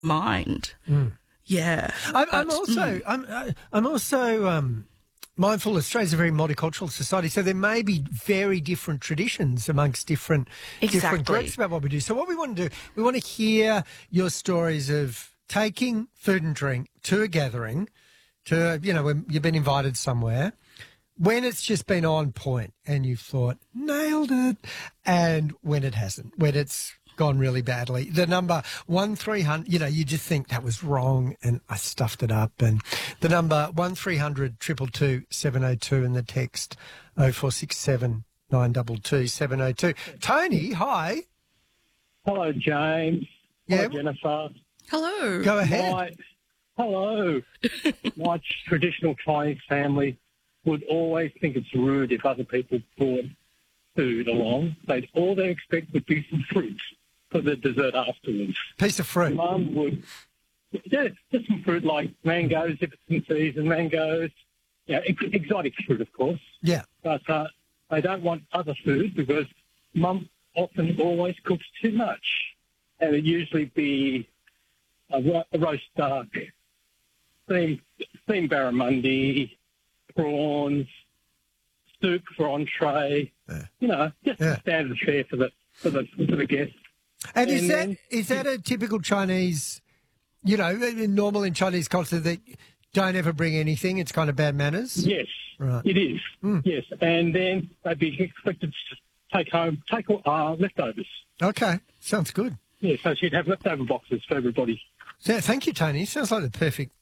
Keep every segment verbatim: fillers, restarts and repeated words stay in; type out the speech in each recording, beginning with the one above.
mind. Mm. Yeah. I'm, I'm But, also, mm. I'm, uh, I'm also um, mindful Australia's a very multicultural society, so there may be very different traditions amongst different different Exactly. groups about what we do. So what we want to do, we want to hear your stories of taking food and drink to a gathering, to, you know, when you've been invited somewhere, when it's just been on point and you've thought, nailed it, and when it hasn't, when it's gone really badly. The number one three hundred, you know, you just think that was wrong and I stuffed it up. And the number one three hundred two two two seven oh two and the text oh four six seven nine two two seven oh two. Tony, hi. Hello, James. Yeah. Hello, Jennifer. Hello. Go ahead. My, hello. My traditional Chinese family would always think it's rude if other people brought food along. They'd all they expect would be some fruit for the dessert afterwards. Piece of fruit. Mum would, yeah, just some fruit like mangoes, if it's in season, mangoes. Yeah, ex- exotic fruit, of course. Yeah. But uh, they don't want other food because Mum often always cooks too much. And it'd usually be a, ro- a roast duck, steamed, steamed barramundi, prawns, soup for entree. Yeah. You know, just Yeah. standard fare for the for the for the guests. And is And that then- is that a typical Chinese, you know, normal in Chinese culture that don't ever bring anything? It's kind of bad manners? Yes, Right. it is. Mm. Yes, and then they'd be expected to take home take uh, leftovers. Okay, sounds good. Yeah, so she'd have leftover boxes for everybody. So, thank you, Tony. Sounds like the perfect,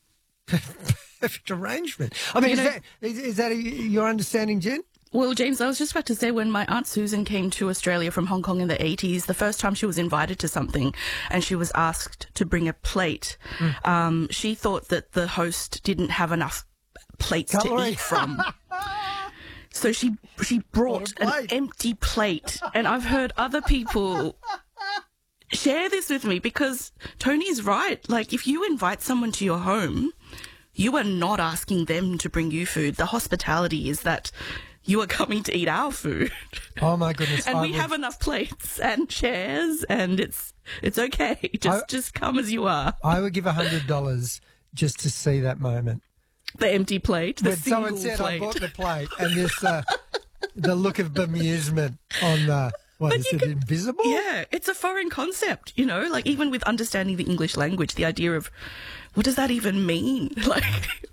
perfect arrangement. I mean, You is know- that is, is that a, your understanding, Jen? Well, James, I was just about to say when my Aunt Susan came to Australia from Hong Kong in the eighties, the first time she was invited to something and she was asked to bring a plate, Mm. um, she thought that the host didn't have enough plates Cutlery. to eat from. So she she brought What a an plate. empty plate. And I've heard other people share this with me because Tony's right. Like, if you invite someone to your home, you are not asking them to bring you food. The hospitality is that you are coming to eat our food. Oh my goodness! And I we would- have enough plates and chairs, and it's it's okay. Just I- just come as you are. I would give a hundred dollars just to see that moment The empty plate, the when single someone said, plate. "I bought the plate," and this uh, the look of bemusement on the what But is you it could- invisible? Yeah, it's a foreign concept, you know, like even with understanding the English language, the idea of what does that even mean? Like,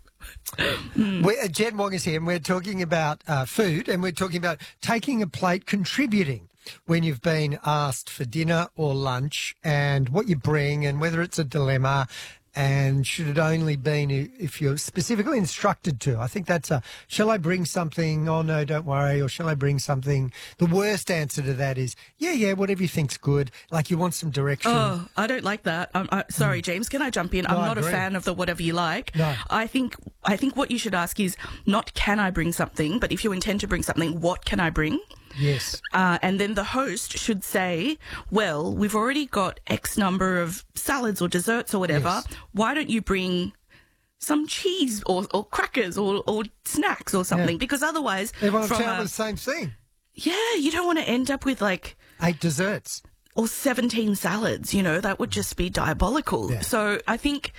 We're, uh, Jen Wong is here, and we're talking about uh, food, and we're talking about taking a plate, contributing when you've been asked for dinner or lunch, and what you bring, and whether it's a dilemma, and should it only been i- if you're specifically instructed to. I think that's a, shall I bring something? Oh, no, don't worry. Or shall I bring something? The worst answer to that is, yeah, yeah, whatever you think's good. Like you want some direction. oh, I don't like that. I'm, I, sorry, James, can I jump in? I'm I not a agree. fan of the whatever you like. No. I think I think what you should ask is not can I bring something, but if you intend to bring something, what can I bring? Yes. Uh, and then the host should say, well, we've already got X number of salads or desserts or whatever. Yes. Why don't you bring some cheese or, or crackers or, or snacks or something? Yeah. Because otherwise, Everyone from found a- the same thing. yeah, you don't want to end up with like, Eight desserts. or seventeen salads, you know, that would just be diabolical. Yeah. So I think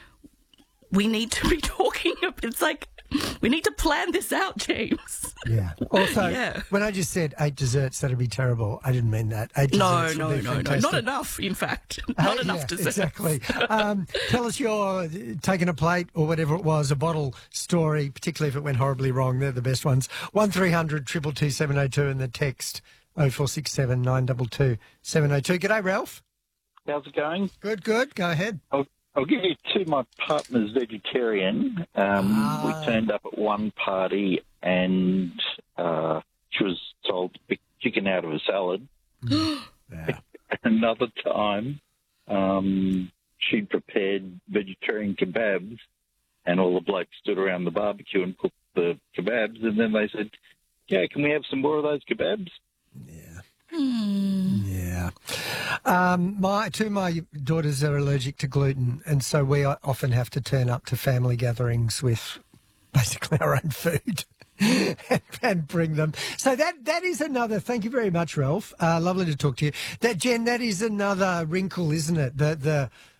we need to be talking, it's like, we need to plan this out, James. Yeah. Also, Yeah. when I just said eight desserts, that'd be terrible. I didn't mean that. Eight No, desserts no, would be no, no, fantastic. not enough, in fact. Uh, Not enough yeah, desserts. Exactly. Um, tell us your uh, taking a plate or whatever it was, a bottle story, particularly if it went horribly wrong. They're the best ones. one three hundred two two two seven oh two and the text oh four six seven nine two two seven oh two. G'day, Ralph. How's it going? Good, good. Go ahead. I'll, I'll give you two. My partner's vegetarian. Um, Ah. We turned up at one party and uh, she was told to pick chicken out of a salad. Yeah. Another time, um, she prepared vegetarian kebabs and all the blokes stood around the barbecue and cooked the kebabs. And then they said, yeah, can we have some more of those kebabs? Yeah. Hmm. Yeah. Um, my two of my daughters are allergic to gluten, and so we often have to turn up to family gatherings with basically our own food and, and bring them. So that that is another. Thank you very much, Ralph. Uh, lovely to talk to you. That Jen, that is another wrinkle, isn't it? The the